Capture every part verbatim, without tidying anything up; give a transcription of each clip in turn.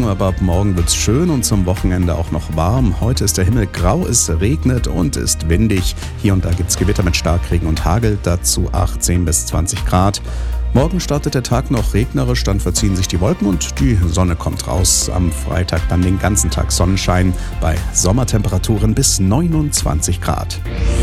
aber ab morgen wird's schön und zum Wochenende auch noch warm. Heute ist der Himmel grau, es regnet und ist windig. Hier und da gibt's Gewitter mit Starkregen und Hagel, dazu achtzehn bis zwanzig Grad. Morgen startet der Tag noch regnerisch, dann verziehen sich die Wolken und die Sonne kommt raus. Am Freitag dann den ganzen Tag Sonnenschein bei Sommertemperaturen bis neunundzwanzig Grad.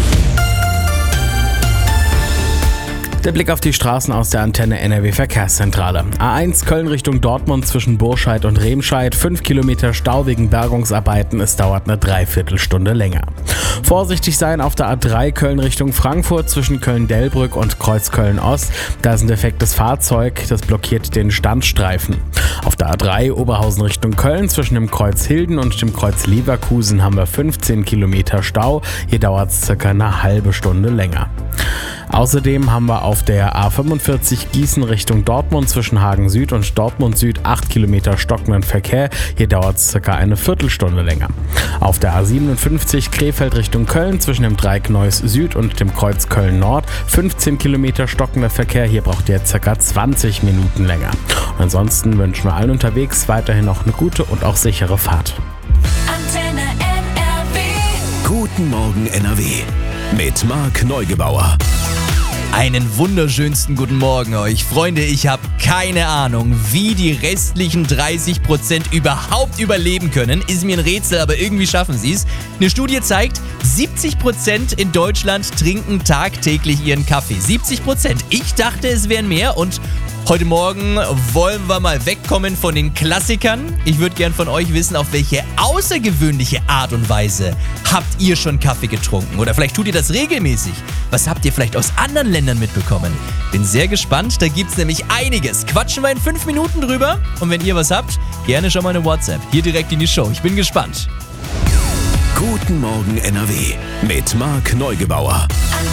Der Blick auf die Straßen aus der Antenne N R W Verkehrszentrale. A eins Köln Richtung Dortmund zwischen Burscheid und Remscheid. fünf Kilometer Stau wegen Bergungsarbeiten. Es dauert eine Dreiviertelstunde länger. Vorsichtig sein auf der A drei Köln Richtung Frankfurt zwischen Köln-Delbrück und Kreuzköln-Ost. Da ist ein defektes Fahrzeug, das blockiert den Standstreifen. Auf der A drei Oberhausen Richtung Köln zwischen dem Kreuz Hilden und dem Kreuz Leverkusen haben wir fünfzehn Kilometer Stau. Hier dauert es circa eine halbe Stunde länger. Außerdem haben wir auf der A fünfundvierzig Gießen Richtung Dortmund zwischen Hagen Süd und Dortmund Süd acht Kilometer stockenden Verkehr. Hier dauert es ca. eine Viertelstunde länger. Auf der A siebenundfünfzig Krefeld Richtung Köln zwischen dem Dreieck Neuss Süd und dem Kreuz Köln Nord fünfzehn Kilometer stockender Verkehr. Hier braucht ihr ca. zwanzig Minuten länger. Und ansonsten wünschen wir allen unterwegs weiterhin noch eine gute und auch sichere Fahrt. Antenne N R W. Guten Morgen N R W mit Marc Neugebauer. Einen wunderschönsten guten Morgen euch. Freunde, ich habe keine Ahnung, wie die restlichen dreißig Prozent überhaupt überleben können. Ist mir ein Rätsel, aber irgendwie schaffen sie es. Eine Studie zeigt, siebzig Prozent in Deutschland trinken tagtäglich ihren Kaffee. siebzig Prozent. Ich dachte, es wären mehr und heute Morgen wollen wir mal wegkommen von den Klassikern. Ich würde gern von euch wissen, auf welche außergewöhnliche Art und Weise habt ihr schon Kaffee getrunken? Oder vielleicht tut ihr das regelmäßig. Was habt ihr vielleicht aus anderen Ländern mitbekommen? Bin sehr gespannt, da gibt's nämlich einiges. Quatschen wir in fünf Minuten drüber. Und wenn ihr was habt, gerne schon mal eine WhatsApp. Hier direkt in die Show. Ich bin gespannt. Guten Morgen N R W mit Marc Neugebauer.